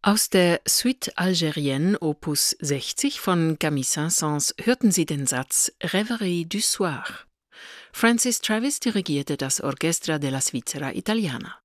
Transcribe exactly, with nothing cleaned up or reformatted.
Aus der Suite Algérienne Opus sechzig von Camille Saint-Saëns hörten Sie den Satz Rêverie du soir. Francis Travis dirigierte das Orchestra della Svizzera Italiana.